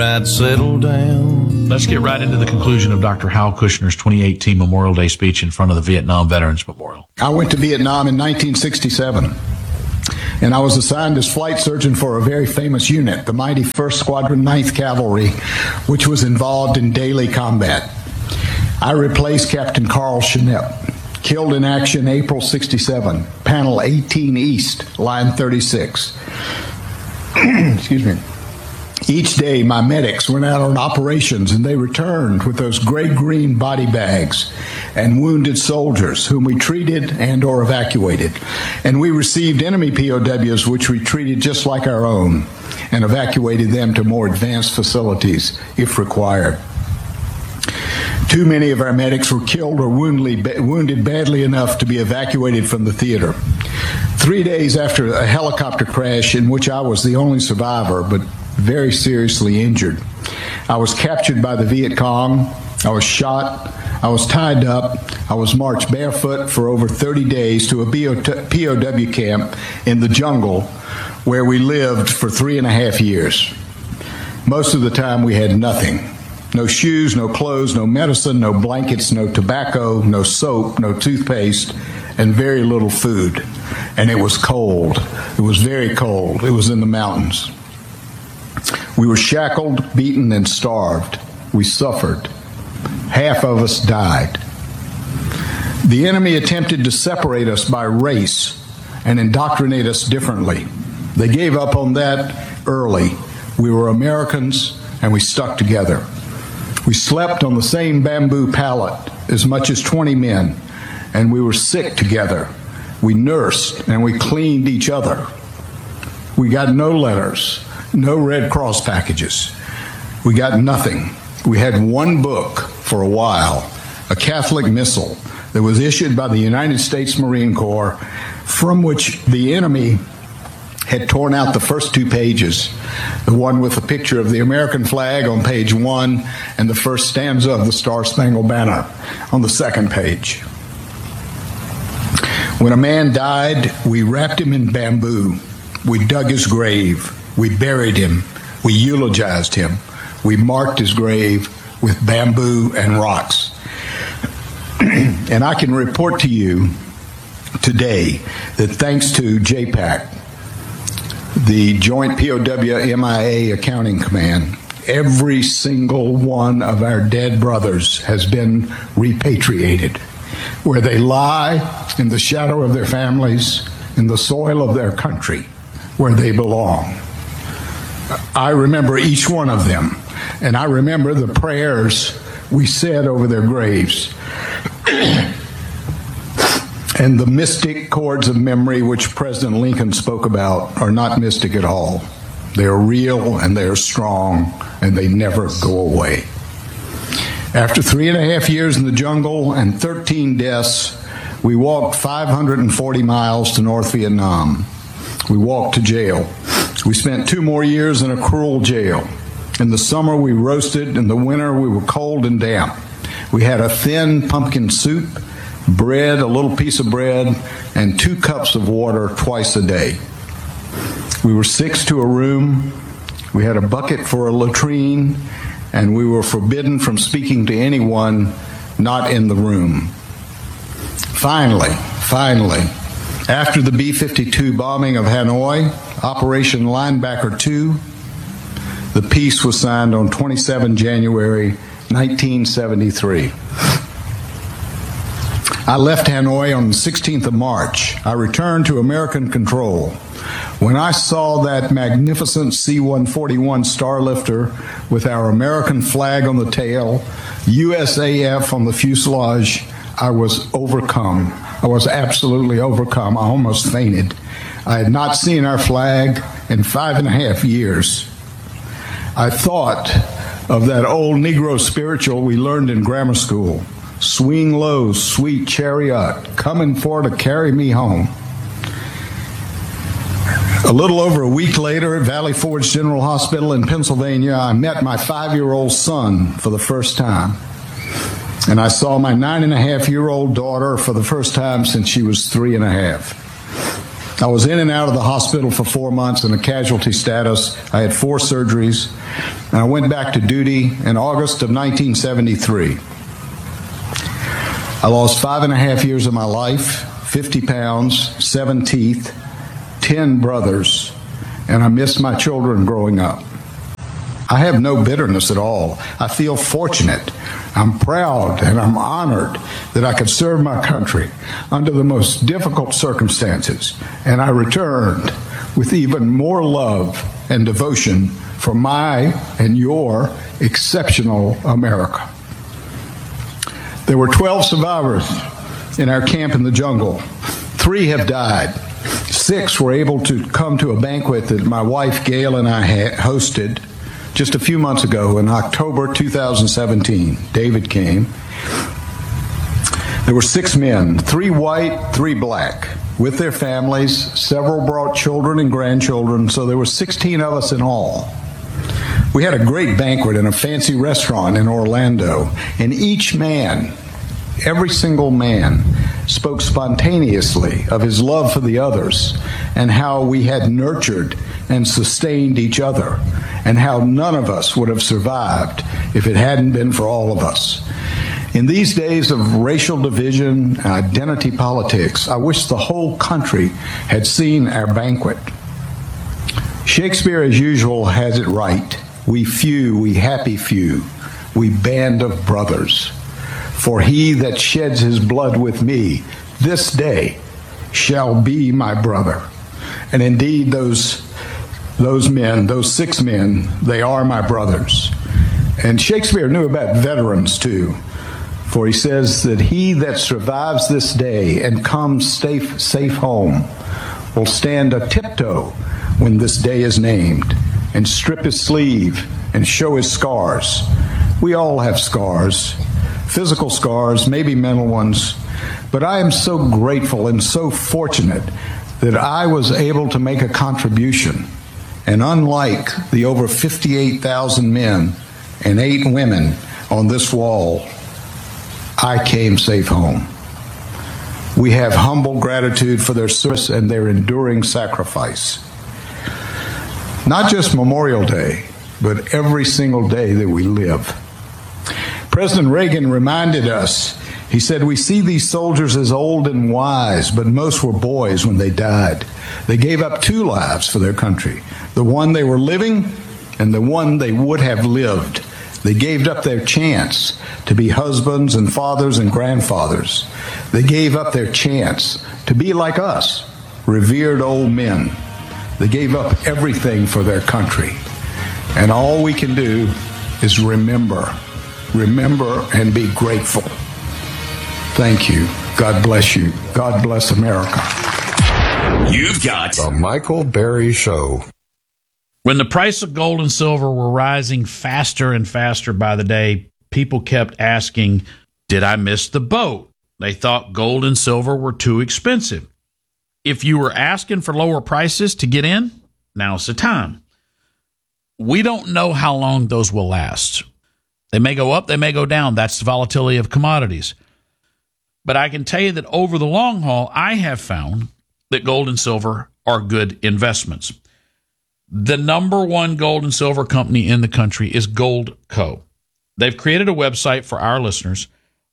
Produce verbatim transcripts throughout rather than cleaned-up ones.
I'd settle down. Let's get right into the conclusion of Doctor Hal Kushner's twenty eighteen Memorial Day speech in front of the Vietnam Veterans Memorial. I went to Vietnam in nineteen sixty-seven, and I was assigned as flight surgeon for a very famous unit, the mighty first Squadron ninth Cavalry, which was involved in daily combat. I replaced Captain Carl Schnepp, killed in action April sixty-seven, Panel eighteen East, Line thirty-six. Excuse me. Each day, my medics went out on operations, and they returned with those gray-green body bags and wounded soldiers whom we treated and or evacuated. And we received enemy P O Ws, which we treated just like our own, and evacuated them to more advanced facilities if required. Too many of our medics were killed or wounded badly enough to be evacuated from the theater. Three days after a helicopter crash in which I was the only survivor, but very seriously injured, I was captured by the Viet Cong. I was shot. I was tied up. I was marched barefoot for over thirty days to a P O W camp in the jungle where we lived for three and a half years. Most of the time we had nothing. No shoes, no clothes, no medicine, no blankets, no tobacco, no soap, no toothpaste, and very little food. And it was cold. It was very cold. It was in the mountains. We were shackled, beaten, and starved. We suffered. Half of us died. The enemy attempted to separate us by race and indoctrinate us differently. They gave up on that early. We were Americans, and we stuck together. We slept on the same bamboo pallet, as much as twenty men, and we were sick together. We nursed, and we cleaned each other. We got no letters. No Red Cross packages. We got nothing. We had one book for a while, a Catholic missal that was issued by the United States Marine Corps, from which the enemy had torn out the first two pages, the one with a picture of the American flag on page one and the first stanza of the Star-Spangled Banner on the second page. When a man died, we wrapped him in bamboo. We dug his grave. We buried him. We eulogized him. We marked his grave with bamboo and rocks. And I can report to you today that thanks to J PAC, the Joint P O W M I A Accounting Command, every single one of our dead brothers has been repatriated, where they lie in the shadow of their families, in the soil of their country, where they belong. I remember each one of them, and I remember the prayers we said over their graves. And the mystic chords of memory which President Lincoln spoke about are not mystic at all. They are real, and they are strong, and they never go away. After three and a half years in the jungle and thirteen deaths, we walked five hundred forty miles to North Vietnam. We walked to jail. We spent two more years in a cruel jail. In the summer, we roasted. In the winter, we were cold and damp. We had a thin pumpkin soup, bread, a little piece of bread, and two cups of water twice a day. We were six to a room. We had a bucket for a latrine, and we were forbidden from speaking to anyone not in the room. Finally, finally, after the B fifty-two bombing of Hanoi, Operation Linebacker two, the peace was signed on the twenty-seventh of January, nineteen seventy-three. I left Hanoi on the sixteenth of March. I returned to American control. When I saw that magnificent C one forty-one Starlifter with our American flag on the tail, U S A F on the fuselage, I was overcome. I was absolutely overcome. I almost fainted. I had not seen our flag in five and a half years. I thought of that old Negro spiritual we learned in grammar school. Swing low, sweet chariot, coming for to carry me home. A little over a week later at Valley Forge General Hospital in Pennsylvania, I met my five-year-old son for the first time. And I saw my nine and a half year old daughter for the first time since she was three and a half. I was in and out of the hospital for four months in a casualty status. I had four surgeries, and I went back to duty in August of nineteen seventy-three. I lost five and a half years of my life, fifty pounds, seven teeth, ten brothers, and I miss my children growing up. I have no bitterness at all. I feel fortunate. I'm proud and I'm honored that I could serve my country under the most difficult circumstances, and I returned with even more love and devotion for my and your exceptional America. There were twelve survivors in our camp in the jungle. Three have died. Six were able to come to a banquet that my wife Gail and I had hosted just a few months ago in October two thousand seventeen. David came. There were six men, three white, three black, with their families. Several brought children and grandchildren, so there were sixteen of us in all. We had a great banquet in a fancy restaurant in Orlando, and each man, every single man, spoke spontaneously of his love for the others and how we had nurtured and sustained each other, and how none of us would have survived if it hadn't been for all of us. In these days of racial division and identity politics, I wish the whole country had seen our banquet. Shakespeare, as usual, has it right. We few, we happy few, we band of brothers. For he that sheds his blood with me this day shall be my brother. And indeed, those those men, those six men, they are my brothers. And Shakespeare knew about veterans too, for he says that he that survives this day and comes safe, safe home will stand a tiptoe when this day is named, and strip his sleeve and show his scars. We all have scars, physical scars, maybe mental ones, but I am so grateful and so fortunate that I was able to make a contribution. And unlike the over fifty-eight thousand men and eight women on this wall, I came safe home. We have humble gratitude for their service and their enduring sacrifice. Not just Memorial Day, but every single day that we live. President Reagan reminded us, he said, we see these soldiers as old and wise, but most were boys when they died. They gave up two lives for their country, the one they were living and the one they would have lived. They gave up their chance to be husbands and fathers and grandfathers. They gave up their chance to be like us, revered old men. They gave up everything for their country. And all we can do is remember, remember and be grateful. Thank you. God bless you. God bless America. You've got The Michael Berry Show. When the price of gold and silver were rising faster and faster by the day, people kept asking, did I miss the boat? They thought gold and silver were too expensive. If you were asking for lower prices to get in, now's the time. We don't know how long those will last. They may go up, they may go down. That's the volatility of commodities. But I can tell you that over the long haul, I have found that gold and silver are good investments. The number one gold and silver company in the country is Gold Co. They've created a website for our listeners,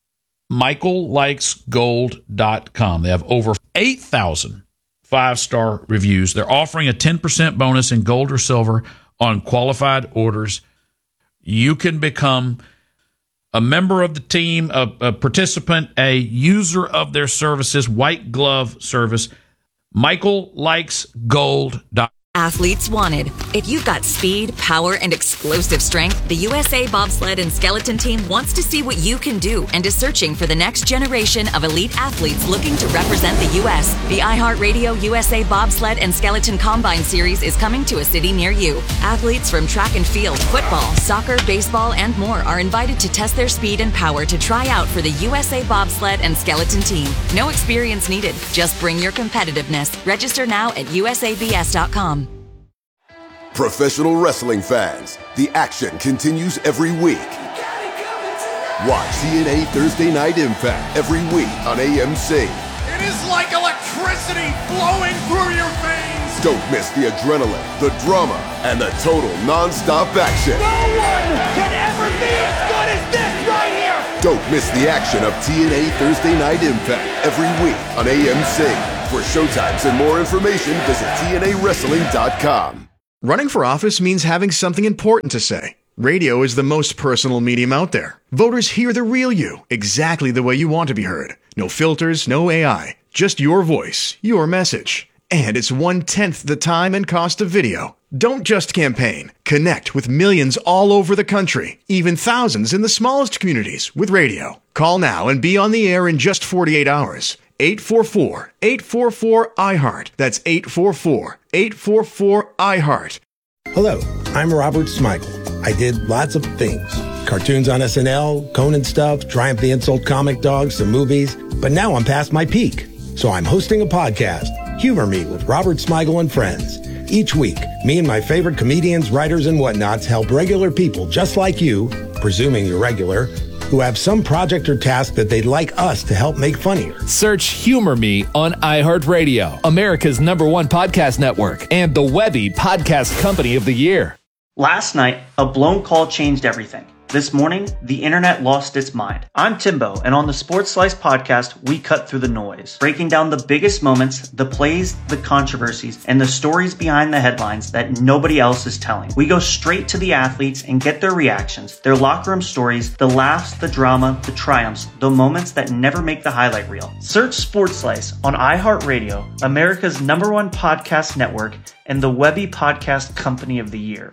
michael likes gold dot com. They have over eight thousand five-star reviews. They're offering a ten percent bonus in gold or silver on qualified orders. You can become a member of the team, a, a participant, a user of their services, white glove service, michael likes gold dot com. Athletes wanted. If you've got speed, power, and explosive strength, the U S A Bobsled and Skeleton Team wants to see what you can do and is searching for the next generation of elite athletes looking to represent the U S The iHeartRadio U S A Bobsled and Skeleton Combine Series is coming to a city near you. Athletes from track and field, football, soccer, baseball, and more are invited to test their speed and power to try out for the U S A Bobsled and Skeleton Team. No experience needed. Just bring your competitiveness. Register now at U S A B S dot com. Professional wrestling fans, the action continues every week. Watch T N A Thursday Night Impact every week on A M C. It is like electricity. electricity flowing through your veins. Don't miss the adrenaline, the drama, and the total non-stop action. No one can ever be as good as this right here. Don't miss the action of T N A Thursday Night Impact every week on A M C. For showtimes and more information, visit T N A wrestling dot com. Running for office means having something important to say. Radio is the most personal medium out there. Voters hear the real you, exactly the way you want to be heard. No filters, no A I, just your voice, your message. And it's one-tenth the time and cost of video. Don't just campaign. Connect with millions all over the country, even thousands in the smallest communities with radio. Call now and be on the air in just forty-eight hours. eight four four, eight four four, I heart. That's eight four four, eight four four, I heart. Hello, I'm Robert Smigel. I did lots of things. Cartoons on S N L, Conan stuff, Triumph the Insult comic dogs, some movies. But now I'm past my peak. So I'm hosting a podcast, Humor Me with Robert Smigel and Friends. Each week, me and my favorite comedians, writers, and whatnots help regular people just like you, presuming you're regular, who have some project or task that they'd like us to help make funnier. Search Humor Me on iHeartRadio, America's number one podcast network, and the Webby Podcast Company of the Year. Last night, a blown call changed everything. This morning, the internet lost its mind. I'm Timbo, and on the Sports Slice podcast, we cut through the noise, breaking down the biggest moments, the plays, the controversies, and the stories behind the headlines that nobody else is telling. We go straight to the athletes and get their reactions, their locker room stories, the laughs, the drama, the triumphs, the moments that never make the highlight reel. Search Sports Slice on iHeartRadio, America's number one podcast network, and the Webby Podcast Company of the Year.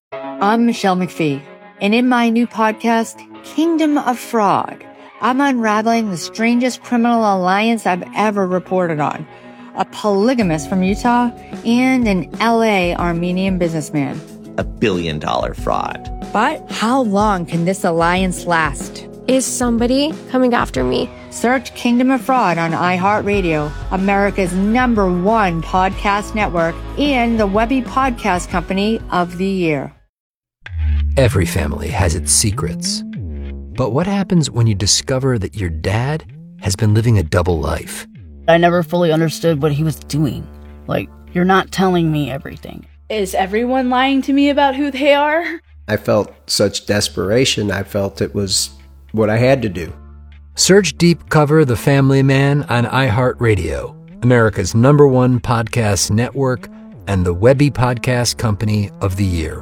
I'm Michelle McPhee. And in my new podcast, Kingdom of Fraud, I'm unraveling the strangest criminal alliance I've ever reported on. A polygamist from Utah and an L A Armenian businessman. A billion dollar fraud. But how long can this alliance last? Is somebody coming after me? Search Kingdom of Fraud on iHeartRadio, America's number one podcast network, and the Webby Podcast Company of the Year. Every family has its secrets. But what happens when you discover that your dad has been living a double life? I never fully understood what he was doing. Like, you're not telling me everything. Is everyone lying to me about who they are? I felt such desperation. I felt it was what I had to do. Search Deep Cover The Family Man on iHeartRadio, America's number one podcast network, and the Webby Podcast Company of the Year.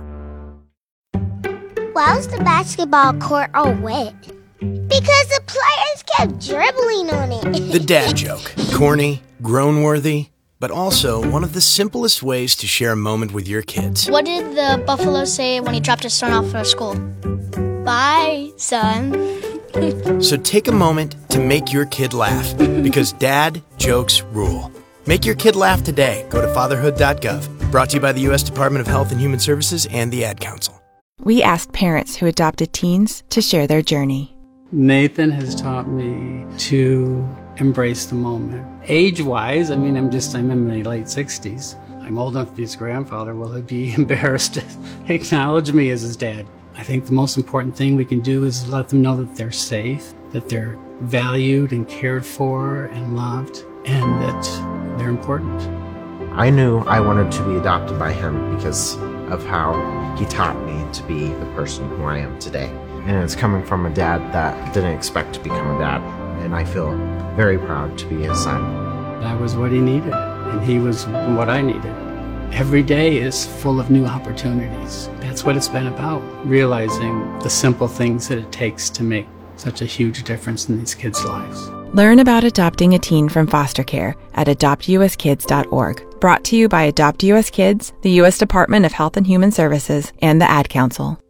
Why was the basketball court all wet? Because the players kept dribbling on it. The dad joke. Corny, groan-worthy, but also one of the simplest ways to share a moment with your kids. What did the buffalo say when he dropped his son off for school? Bye, son. So take a moment to make your kid laugh, because dad jokes rule. Make your kid laugh today. Go to fatherhood dot gov. Brought to you by the U S Department of Health and Human Services and the Ad Council. We asked parents who adopted teens to share their journey. Nathan has taught me to embrace the moment. Age-wise, I mean, I'm just, I'm in my late sixties. I'm old enough to be his grandfather. Will he be embarrassed to acknowledge me as his dad? I think the most important thing we can do is let them know that they're safe, that they're valued and cared for and loved, and that they're important. I knew I wanted to be adopted by him because of how he taught me to be the person who I am today. And it's coming from a dad that didn't expect to become a dad. And I feel very proud to be his son. I was what he needed, and he was what I needed. Every day is full of new opportunities. That's what it's been about, realizing the simple things that it takes to make such a huge difference in these kids' lives. Learn about adopting a teen from foster care at adopt u s kids dot org. Brought to you by Adopt U S Kids, the U S Department of Health and Human Services, and the Ad Council.